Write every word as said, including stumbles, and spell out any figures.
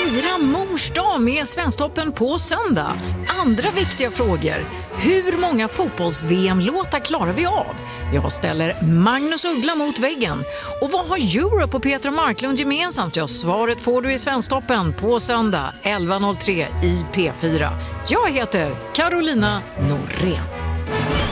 fira mors dag med Svensktoppen på söndag. Andra viktiga frågor. Hur många fotbolls-V M-låtar klarar vi av? Jag ställer Magnus Uggla mot väggen. Och vad har Europe och Petra Marklund gemensamt? Ja, svaret får du i Svensktoppen på söndag elva noll tre i P fyra. Jag heter Carolina Norén.